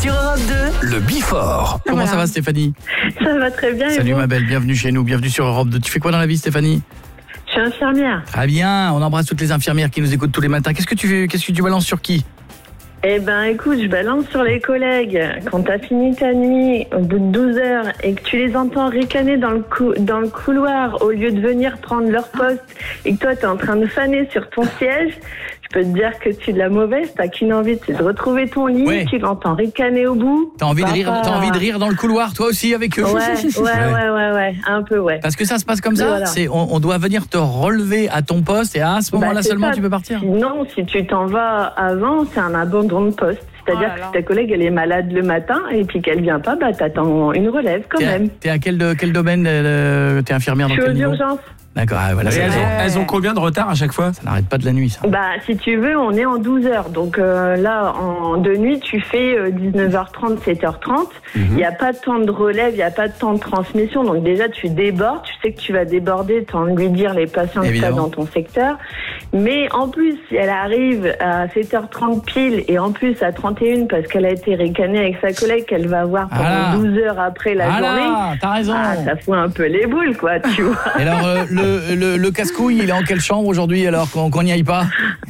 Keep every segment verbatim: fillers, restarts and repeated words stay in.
Sur Europe deux, le Before. Comment Voilà. ça va Stéphanie? Ça va très bien. et Salut vous ma belle, bienvenue chez nous, bienvenue sur Europe deux. Tu fais quoi dans la vie Stéphanie? Je suis infirmière. Très bien, on embrasse toutes les infirmières qui nous écoutent tous les matins. Qu'est-ce que tu fais, qu'est-ce que tu balances sur qui? Eh ben écoute, je balance sur les collègues. Quand t'as fini ta nuit au bout de douze heures et que tu les entends ricaner dans le, cou- dans le couloir au lieu de venir prendre leur poste et que toi t'es en train de faner sur ton siège, je peux te dire que tu es de la mauvaise, t'as qu'une envie, c'est de retrouver ton lit, Ouais. tu l'entends ricaner au bout. T'as envie, de rire, Papa. t'as envie de rire dans le couloir toi aussi avec eux? Ouais, ouais, ouais, ouais, ouais, un peu, ouais. Parce que ça se passe comme ça, Voilà. c'est, on, on doit venir te relever à ton poste et à ce moment-là Bah, c'est seulement ça. tu peux partir. Sinon, si tu t'en vas avant, c'est un abandon de poste. C'est-à-dire Oh là là. que si ta collègue elle est malade le matin et puis qu'elle vient pas, bah t'attends une relève quand T'es à, même. t'es à quel, de- quel domaine euh, t'es infirmière dans Je suis quel aux niveau? urgences. D'accord, ah, voilà, Et ça, elles, ont, ça elles ont combien de retard à chaque fois? n'arrête pas de la nuit ça. Bah, si tu veux, on est en douze heures. Donc euh, là, en de nuit, tu fais euh, dix-neuf heures trente, sept heures trente. Il n'y a pas de temps de relève, il n'y a pas de temps de transmission. Donc déjà, tu débordes. Tu sais que tu vas déborder, tu as envie de lui dire les patients que tu as Évidemment. dans ton secteur. Mais en plus, si elle arrive à sept heures trente pile et en plus à trente et une parce qu'elle a été ricanée avec sa collègue qu'elle va voir pendant Ah là. douze heures après la Ah journée, là, t'as raison. ah, ça fout un peu les boules, quoi, tu vois. Et alors, euh, le, le, le casse-couille, il est en quelle chambre aujourd'hui alors qu'on qu'on n'y aille pas?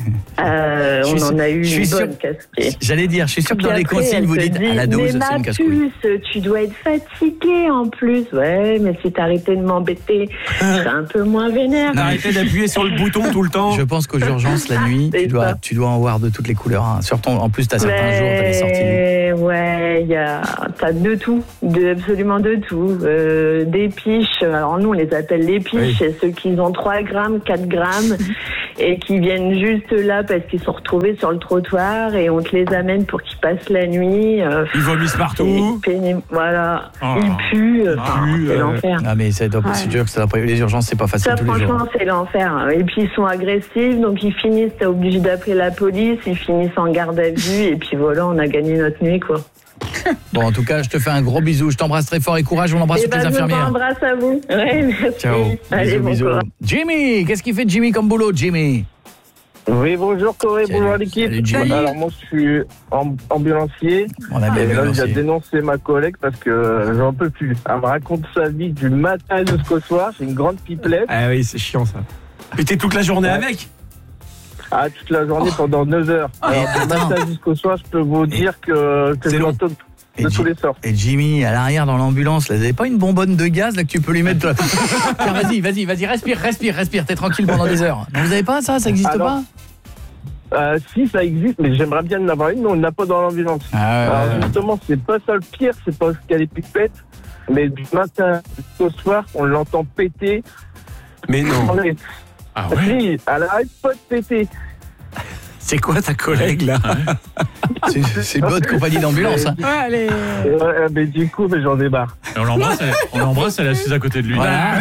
Euh, Je on suis en a eu je suis une sûr- bonne casquée. J'allais dire, je suis sûr que Puis dans les après, consignes, elle vous te dites dit, à la dose, mais c'est ma une casse-couille. puce, tu dois être fatiguée en plus. Ouais, mais si t'arrêtais de m'embêter, je serais un peu moins vénère. Arrêtez d'appuyer sur le bouton tout le temps. Je pense qu'aux urgences, la nuit, C'est tu dois, ça. tu dois en voir de toutes les couleurs. Hein. Surtout, en plus, t'as certains Mais jours, t'as des sorties. ouais, il y a, t'as de tout, de, absolument de tout. Euh, des piches, alors nous on les appelle les piches, Oui. c'est ceux qui ont trois grammes, quatre grammes et qui viennent juste là parce qu'ils sont retrouvés sur le trottoir et on te les amène pour qu'ils passent la nuit. Euh, Ils vomissent partout. c'est pénible, voilà, Oh. ils puent, enfin, puent, c'est euh, l'enfer. Ah, mais c'est Ouais. c'est dur que ça doit pas- les urgences, c'est pas facile Ça, tous les jours. franchement, c'est l'enfer. Et puis, ils sont agressifs, donc ils finissent, t'es obligé d'appeler la police, ils finissent en garde à vue, et puis voilà, on a gagné notre nuit, quoi. Bon, en tout cas, je te fais un gros bisou. Je t'embrasse très fort et courage. On embrasse Et toutes ben, les je infirmières. t'embrasse à vous. Ouais, merci. Ciao. Allez, bisous, bon bisous. courage. Jimmy, qu'est-ce qu'il fait Jimmy comme boulot, Jimmy? Oui, bonjour Corée, Salut. bonjour l'équipe. Salut, Jimmy. Alors moi je suis amb- ambulancier On a bien et vu là j'ai aussi. dénoncé ma collègue parce que j'en peux plus. Elle me raconte sa vie du matin jusqu'au soir, c'est une grande pipelette. Ah oui, c'est chiant ça. Et t'es toute la journée Ouais. avec? Ah, toute la journée pendant neuf heures. Alors Et du attends. matin jusqu'au soir, je peux vous dire que, que C'est je long. l'entends Et de Ji- tous les sorts. Et Jimmy, à l'arrière dans l'ambulance, là, vous avez pas une bonbonne de gaz là que tu peux lui mettre toi Tiens, vas-y, vas-y, vas-y, respire, respire, respire, t'es tranquille pendant des heures. Non, vous avez pas ça, ça existe Ah non. pas? Euh, si, ça existe, mais j'aimerais bien en avoir une, mais on n'a pas dans l'ambulance. Ah, Alors justement, c'est pas ça le pire, c'est pas qu'elle est pipette, mais du matin jusqu'au soir, on l'entend péter. Mais non. On est- Ah Si, elle arrête pas de péter. C'est quoi ta collègue là? c'est c'est une bonne compagnie d'ambulance. Hein. Ouais, allez. Ouais, mais du coup, mais j'en débarque. Et on l'embrasse, elle, on l'embrasse, elle est assise à côté de lui. Voilà.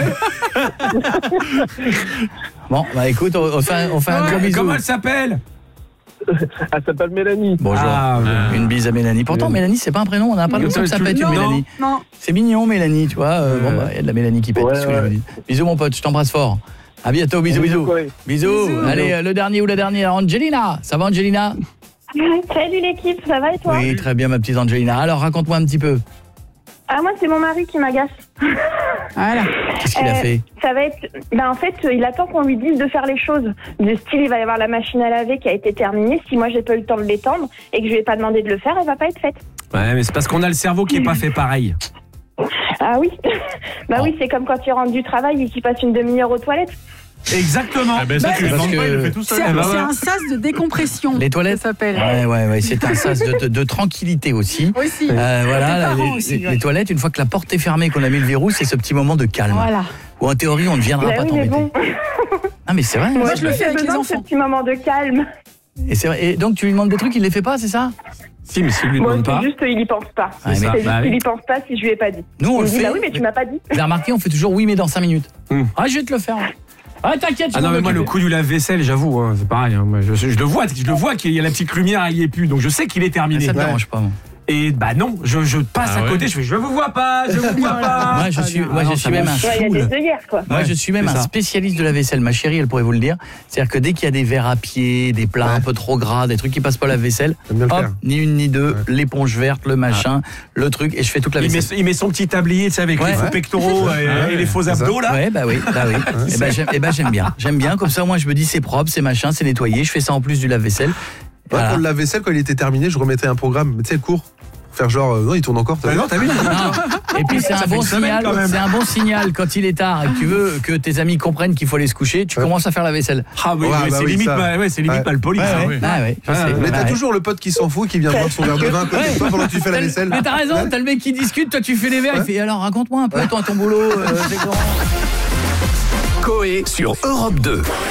Bon, bah écoute, on, on fait, un- on fait un gros bisou. Comment elle s'appelle? Elle s'appelle Mélanie. Bonjour. Ah, ouais. Une bise à Mélanie. Pourtant, Oui. Mélanie, c'est pas un prénom. On n'a pas l'impression que ça peut être une Non, Mélanie. non. C'est mignon, Mélanie, tu vois. Euh, Ouais. Bon, bah, il y a de la Mélanie qui pète. Ouais, qu'est-ce que ouais. je veux dire. Bisous, mon pote, je t'embrasse fort. À bientôt, bisous, bisous. Corée. Bisous. Bisous. Allez, euh, le dernier ou la dernière, Angelina. Ça va, Angelina? Salut l'équipe, ça va et toi? Oui, très bien, ma petite Angelina. Alors, raconte-moi un petit peu. Ah, moi, c'est mon mari qui m'agace. Voilà. Qu'est-ce qu'il a Euh, fait? Ça va être. Ben, en fait, il attend qu'on lui dise de faire les choses. Du style, il va y avoir la machine à laver qui a été terminée. Si moi, j'ai pas eu le temps de l'étendre et que je lui ai pas demandé de le faire, elle va pas être faite. Ouais, mais c'est parce qu'on a le cerveau qui est pas fait pareil. Ah oui? Bah Oh. oui, c'est comme quand tu rentres du travail et qu'il passe une demi-heure aux toilettes. Exactement. Ah ben ça, Bah, tu lui parce demandes pas, que- il le fait tout C'est seul. Eh ben c'est voilà. un sas de décompression. Les toilettes? Ça s'appelle. Ouais, ouais, ouais. C'est un sas de, de, de tranquillité aussi. Aussi. Euh, voilà, Tes là, parents les, aussi, les- ouais. les toilettes, une fois que la porte est fermée, qu'on a mis le verrou, c'est ce petit moment de calme. Voilà. Où en théorie, on ne viendra Bah pas oui, mais t'embêter. bon. Ah, mais c'est vrai. Moi, c'est je le vrai. fais avec J'ai les besoin de ce enfants. petit moment de calme. Et, c'est vrai. Et donc, tu lui demandes des trucs, il les fait pas, c'est ça? Si, mais s'il lui Moi, demande c'est pas. juste, il y pense pas. Ouais, C'est mais- ça. C'est juste Bah qu'il oui. y pense pas si je lui ai pas dit. Nous, on il le me dit, fait. bah oui, mais tu m'as pas dit. Vous avez remarqué, on fait toujours oui, mais dans cinq minutes. Hmm. Ah, je vais te le faire. Ah, t'inquiète, je Ah non, m'en mais moi, le occupe. coup du lave-vaisselle, j'avoue, hein, c'est pareil. hein, moi, je, je le vois, je le vois qu'il y a la petite lumière, il y est plus. Donc je sais qu'il est Ah, terminé. ça te dérange pas, moi. Et bah non, je, je passe Ah à ouais. côté, je fais je vous vois pas, je vous vois pas. Moi, je suis, moi, Ah je non, suis ça même me un Ouais, il y a saoule. des œillères, quoi. Moi, je suis même c'est un ça. spécialiste de la vaisselle. Ma chérie, elle pourrait vous le dire. C'est-à-dire que dès qu'il y a des verres à pied, des plats Ouais. un peu trop gras, des trucs qui passent pas la vaisselle, J'aime bien le hop, faire. ni une ni deux, Ouais. l'éponge verte, le machin, le truc, et je fais toute la Il met, vaisselle. il met son petit tablier, tu sais, avec Ouais. les faux Ouais. pectoraux et, Ouais. et les faux C'est ça. abdos là. Ouais, bah oui, bah oui. Et ben j'aime, eh ben, j'aime bien. J'aime bien, comme ça, moi, je me dis, c'est propre, c'est machin, c'est nettoyé. Je fais ça en plus du lave-vaisselle. Moi, Voilà. pour le lave-vaisselle, quand il était terminé, je remettais un programme, mais tu sais, court. Pour faire genre, euh, non, il tourne encore. t'as Bah vu non, t'as vu Non. Et puis c'est un fait bon une semaine, signal, quand même. c'est un bon signal quand il est tard et que tu veux que tes amis comprennent qu'il faut aller se coucher, tu Ouais. commences à faire la vaisselle. Ah oui, Ouais, mais bah c'est oui, limite, ça. mal- ouais, c'est limite Ouais. mal poli. Ouais, ça. ouais. oui. Ah ouais, je Ah, sais. Mais t'as Ouais. toujours le pote qui s'en fout, qui vient boire son verre de vin à côté de toi pendant que tu fais la T'as le- vaisselle. Mais t'as raison, t'as le mec qui discute, toi tu fais les verres, il fait alors raconte-moi un peu toi ton boulot, euh, c'est comment Coé sur Europe deux.